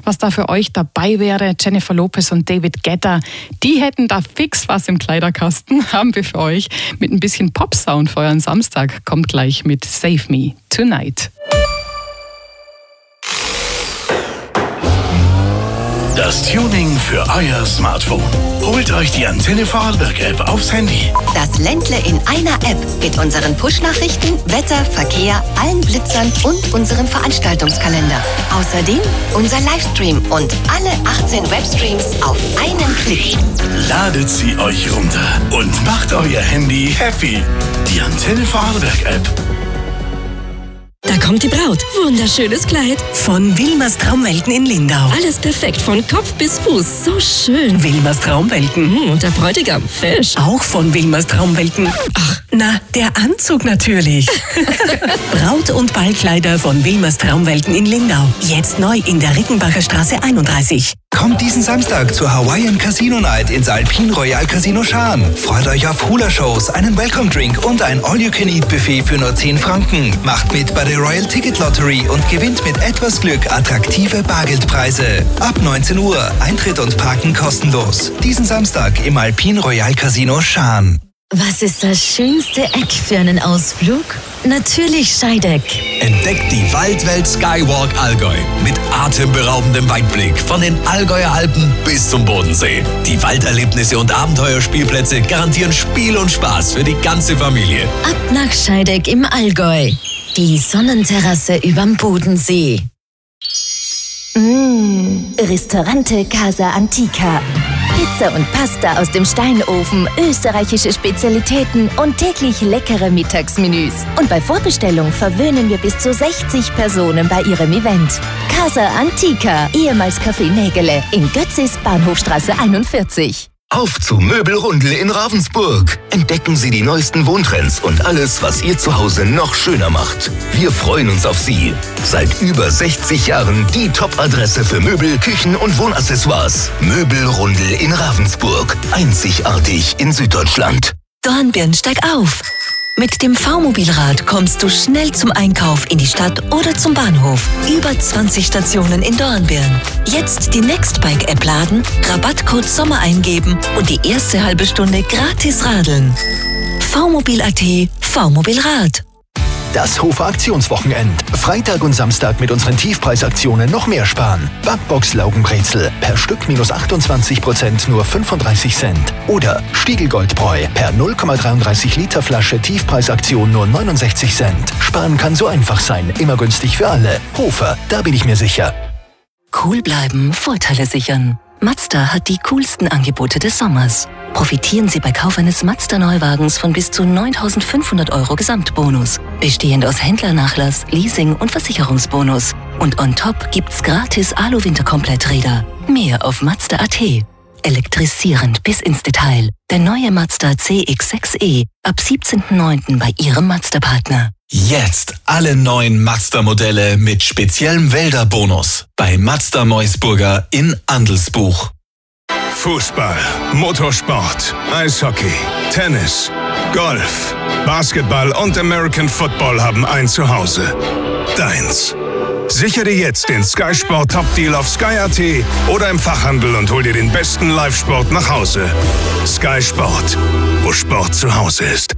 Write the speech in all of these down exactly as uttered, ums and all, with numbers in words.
was da für euch dabei wäre. Jennifer Lopez und David Guetta, die hätten da fix was im Kleiderkasten, haben wir für euch. Mit ein bisschen Pop-Sound für euren Samstag. Kommt gleich mit Save Me Tonight. Das Tuning für euer Smartphone. Holt euch die Antenne Vorarlberg-App aufs Handy. Das Ländle in einer App mit unseren Push-Nachrichten, Wetter, Verkehr, allen Blitzern und unserem Veranstaltungskalender. Außerdem unser Livestream und alle achtzehn Webstreams auf einen Klick. Ladet sie euch runter und macht euer Handy happy. Die Antenne Vorarlberg-App. Da kommt die Braut. Wunderschönes Kleid. Von Wilmers Traumwelten in Lindau. Alles perfekt, von Kopf bis Fuß. So schön. Wilmers Traumwelten. Mhm, und der Bräutigam, fesch. Auch von Wilmers Traumwelten. Ach, na, der Anzug natürlich. Braut- und Ballkleider von Wilmers Traumwelten in Lindau. Jetzt neu in der Rickenbacher Straße einunddreißig. Kommt diesen Samstag zur Hawaiian Casino Night ins Alpine Royal Casino Schaan. Freut euch auf Hula-Shows, einen Welcome-Drink und ein All-You-Can-Eat-Buffet für nur zehn Franken. Macht mit bei der Royal Ticket Lottery und gewinnt mit etwas Glück attraktive Bargeldpreise. Ab neunzehn Uhr, Eintritt und Parken kostenlos. Diesen Samstag im Alpine Royal Casino Schaan. Was ist das schönste Eck für einen Ausflug? Natürlich Scheideck. Entdeckt die Waldwelt Skywalk Allgäu mit atemberaubendem Weitblick von den Allgäuer Alpen bis zum Bodensee. Die Walderlebnisse und Abenteuerspielplätze garantieren Spiel und Spaß für die ganze Familie. Ab nach Scheideck im Allgäu. Die Sonnenterrasse überm Bodensee. Mmh, Ristorante Casa Antica. Pizza und Pasta aus dem Steinofen, österreichische Spezialitäten und täglich leckere Mittagsmenüs. Und bei Vorbestellung verwöhnen wir bis zu sechzig Personen bei ihrem Event. Casa Antica, ehemals Café Nägele, in Götzis, Bahnhofstraße einundvierzig. Auf zu Möbelrundel in Ravensburg. Entdecken Sie die neuesten Wohntrends und alles, was Ihr Zuhause noch schöner macht. Wir freuen uns auf Sie. Seit über sechzig Jahren die Top-Adresse für Möbel, Küchen und Wohnaccessoires. Möbelrundel in Ravensburg. Einzigartig in Süddeutschland. Dornbirn, steig auf! Mit dem V-Mobilrad kommst du schnell zum Einkauf in die Stadt oder zum Bahnhof. Über zwanzig Stationen in Dornbirn. Jetzt die Nextbike-App laden, Rabattcode Sommer eingeben und die erste halbe Stunde gratis radeln. V-Mobil punkt at, V-Mobilrad. Das Hofer Aktionswochenend. Freitag und Samstag mit unseren Tiefpreisaktionen noch mehr sparen. Backbox Laugenbrezel per Stück minus achtundzwanzig Prozent nur fünfunddreißig Cent. Oder Stiegelgoldbräu per null Komma dreiunddreißig Liter Flasche Tiefpreisaktion nur neunundsechzig Cent. Sparen kann so einfach sein. Immer günstig für alle. Hofer, da bin ich mir sicher. Cool bleiben, Vorteile sichern. Mazda hat die coolsten Angebote des Sommers. Profitieren Sie bei Kauf eines Mazda-Neuwagens von bis zu neuntausendfünfhundert Euro Gesamtbonus, bestehend aus Händlernachlass, Leasing und Versicherungsbonus. Und on top gibt's gratis Alu-Winterkompletträder. Mehr auf Mazda punkt at. Elektrisierend bis ins Detail. Der neue Mazda C X sechs e ab siebzehnten neunten bei Ihrem Mazda-Partner. Jetzt alle neuen Mazda-Modelle mit speziellem Wälder-Bonus bei Mazda Meusburger in Andelsbuch. Fußball, Motorsport, Eishockey, Tennis, Golf, Basketball und American Football haben ein Zuhause. Deins. Sichere jetzt den Sky Sport Top Deal auf Sky punkt at oder im Fachhandel und hol dir den besten Live-Sport nach Hause. Sky Sport, wo Sport zu Hause ist.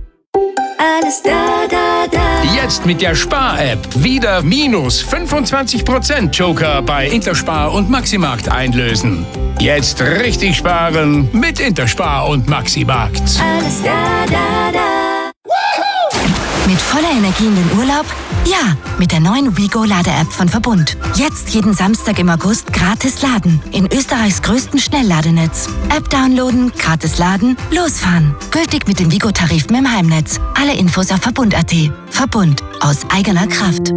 Alles da, da, da. Jetzt mit der Spar-App wieder minus fünfundzwanzig Prozent Joker bei Interspar und Maximarkt einlösen. Jetzt richtig sparen mit Interspar und Maximarkt. Alles da, da, da. Mit voller Energie in den Urlaub? Ja, mit der neuen WeGo-Lade-App von Verbund. Jetzt jeden Samstag im August gratis laden. In Österreichs größten Schnellladenetz. App downloaden, gratis laden, losfahren. Gültig mit den WeGo-Tarifen im Heimnetz. Alle Infos auf Verbund punkt at. Verbund. Aus eigener Kraft.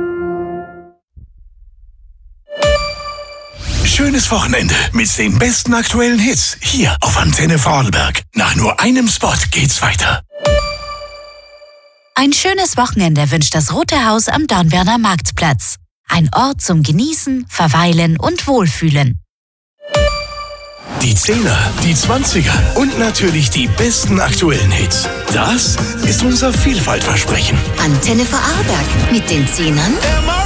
Schönes Wochenende mit den besten aktuellen Hits hier auf Antenne Vorarlberg. Nach nur einem Spot geht's weiter. Ein schönes Wochenende wünscht das Rote Haus am Dornbirner Marktplatz. Ein Ort zum Genießen, Verweilen und Wohlfühlen. Die Zehner, die Zwanziger und natürlich die besten aktuellen Hits. Das ist unser Vielfaltversprechen. Antenne Vorarlberg mit den Zehnern